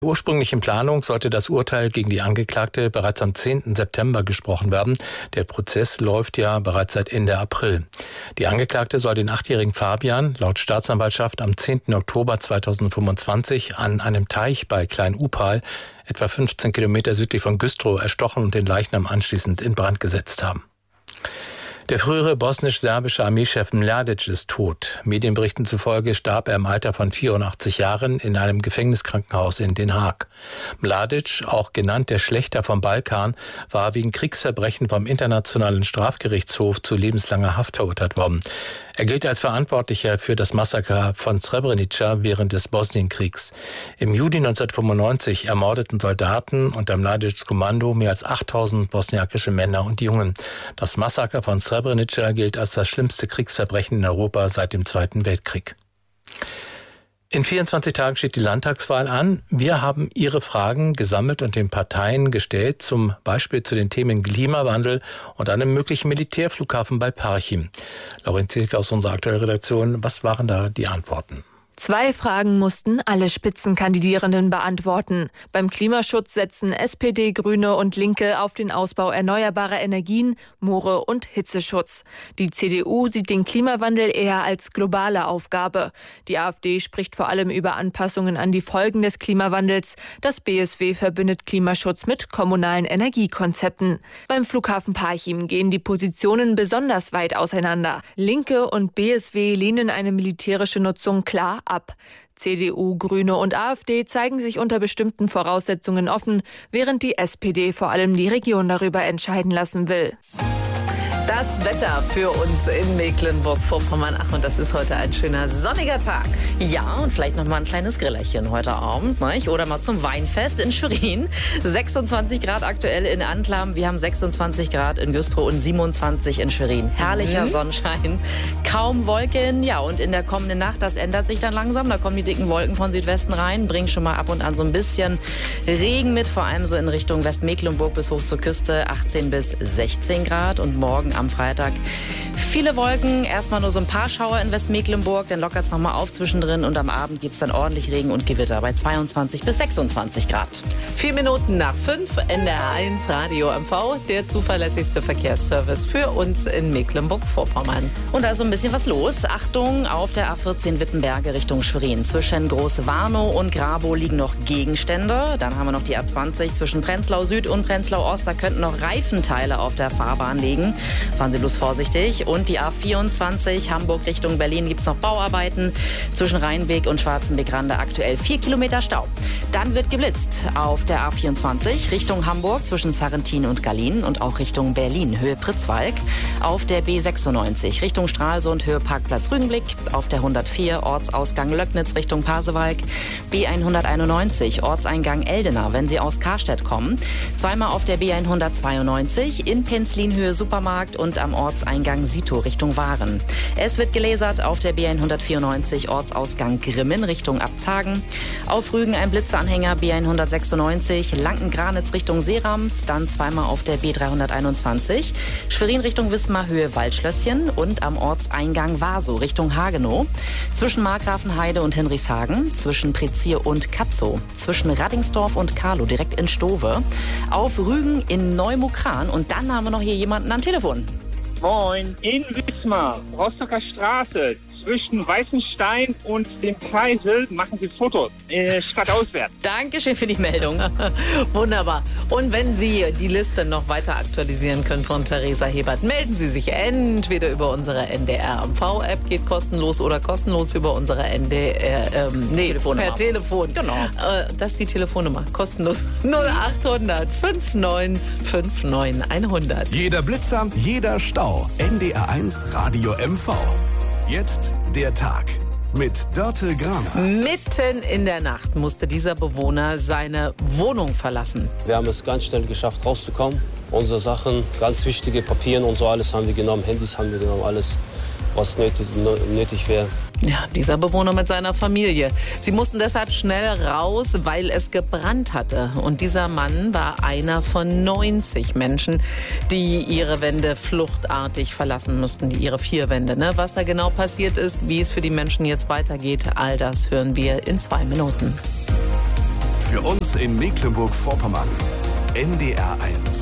Ursprünglich in Planung sollte das Urteil gegen die Angeklagte bereits am 10. September gesprochen werden. Der Prozess läuft ja bereits seit Ende April. Die Angeklagte soll den 8-jährigen Fabian laut Staatsanwaltschaft am 10. Oktober 2025 an einem Teich bei Klein-Upal, etwa 15 Kilometer südlich von Güstrow, erstochen und den Leichnam anschließend in Brand gesetzt haben. Der frühere bosnisch-serbische Armeechef Mladic ist tot. Medienberichten zufolge starb er im Alter von 84 Jahren in einem Gefängniskrankenhaus in Den Haag. Mladic, auch genannt der Schlächter vom Balkan, war wegen Kriegsverbrechen vom Internationalen Strafgerichtshof zu lebenslanger Haft verurteilt worden. Er gilt als Verantwortlicher für das Massaker von Srebrenica während des Bosnienkriegs. Im Juli 1995 ermordeten Soldaten unter Mladics Kommando mehr als 8000 bosniakische Männer und Jungen. Das Massaker von Srebrenica gilt als das schlimmste Kriegsverbrechen in Europa seit dem Zweiten Weltkrieg. In 24 Tagen steht die Landtagswahl an. Wir haben Ihre Fragen gesammelt und den Parteien gestellt, zum Beispiel zu den Themen Klimawandel und einem möglichen Militärflughafen bei Parchim. Laurin Zielke aus unserer aktuellen Redaktion, was waren da die Antworten? 2 Fragen mussten alle Spitzenkandidierenden beantworten. Beim Klimaschutz setzen SPD, Grüne und Linke auf den Ausbau erneuerbarer Energien, Moore- und Hitzeschutz. Die CDU sieht den Klimawandel eher als globale Aufgabe. Die AfD spricht vor allem über Anpassungen an die Folgen des Klimawandels. Das BSW verbindet Klimaschutz mit kommunalen Energiekonzepten. Beim Flughafen Parchim gehen die Positionen besonders weit auseinander. Linke und BSW lehnen eine militärische Nutzung klar ab. CDU, Grüne und AfD zeigen sich unter bestimmten Voraussetzungen offen, während die SPD vor allem die Region darüber entscheiden lassen will. Das Wetter für uns in Mecklenburg-Vorpommern. Ach, und das ist heute ein schöner sonniger Tag. Ja, und vielleicht noch mal ein kleines Grillerchen heute Abend, nicht? Oder mal zum Weinfest in Schwerin. 26 Grad aktuell in Anklam. Wir haben 26 Grad in Güstrow und 27 in Schwerin. Herrlicher Sonnenschein, kaum Wolken. Ja, und in der kommenden Nacht, das ändert sich dann langsam. Da kommen die dicken Wolken von Südwesten rein, bringen schon mal ab und an so ein bisschen Regen mit, vor allem so in Richtung Westmecklenburg bis hoch zur Küste. 18 bis 16 Grad und morgen am Freitag viele Wolken, erstmal nur so ein paar Schauer in Westmecklenburg, dann lockert es nochmal auf zwischendrin und am Abend gibt es dann ordentlich Regen und Gewitter bei 22 bis 26 Grad. 4 Minuten nach 5, NDR1 Radio MV, der zuverlässigste Verkehrsservice für uns in Mecklenburg-Vorpommern. Und da ist so ein bisschen was los. Achtung, auf der A14 Wittenberge Richtung Schwerin. Zwischen Groß-Warnow und Grabow liegen noch Gegenstände. Dann haben wir noch die A20 zwischen Prenzlau Süd und Prenzlau Ost. Da könnten noch Reifenteile auf der Fahrbahn liegen. Fahren Sie bloß vorsichtig. Und die A24 Hamburg Richtung Berlin gibt es noch Bauarbeiten. Zwischen Rheinweg und Schwarzenbeck-Rande aktuell 4 Kilometer Stau. Dann wird geblitzt auf der A24 Richtung Hamburg zwischen Sarrentin und Gallien und auch Richtung Berlin, Höhe Pritzwalk. Auf der B96 Richtung Stralsund, Höhe Parkplatz Rügenblick. Auf der 104 Ortsausgang Löcknitz Richtung Pasewalk. B191 Ortseingang Eldena, wenn Sie aus Karstedt kommen. Zweimal auf der B192 in Penzlin Höhe Supermarkt und am Ortseingang Sito Richtung Waren. Es wird gelasert auf der B194 Ortsausgang Grimmen Richtung Abzagen. Auf Rügen ein Blitzeanhänger B196 Lanken-Granitz Richtung Seerams. Dann zweimal auf der B321 Schwerin Richtung Wismar Höhe Waldschlösschen und am Ortseingang Vaso Richtung Hagenow. Zwischen Markgrafenheide und Hinrichshagen. Zwischen Prezier und Katzow. Zwischen Raddingsdorf und Carlo direkt in Stowe. Auf Rügen in Neumukran. Und dann haben wir noch hier jemanden am Telefon. Moin, in Wismar, Rostocker Straße, zwischen Weißenstein und dem Kreisel machen Sie Fotos, stadtauswärts. Dankeschön für die Meldung. Wunderbar. Und wenn Sie die Liste noch weiter aktualisieren können von Theresa Hebert, melden Sie sich entweder über unsere NDR-MV-App, geht kostenlos, oder kostenlos über unsere Telefonnummer. Per Telefon. Genau. Das ist die Telefonnummer, kostenlos. 0800 5959 100. Jeder Blitzer, jeder Stau. NDR1 Radio MV. Jetzt der Tag mit Dörte Graner. Mitten in der Nacht musste dieser Bewohner seine Wohnung verlassen. Wir haben es ganz schnell geschafft, rauszukommen. Unsere Sachen, ganz wichtige Papiere und so, alles haben wir genommen. Handys haben wir genommen, alles, was nötig wäre. Ja, dieser Bewohner mit seiner Familie. Sie mussten deshalb schnell raus, weil es gebrannt hatte. Und dieser Mann war einer von 90 Menschen, die ihre Wände fluchtartig verlassen mussten, ihre 4 Wände. Ne? Was da genau passiert ist, wie es für die Menschen jetzt weitergeht, all das hören wir in 2 Minuten. Für uns in Mecklenburg-Vorpommern. NDR 1.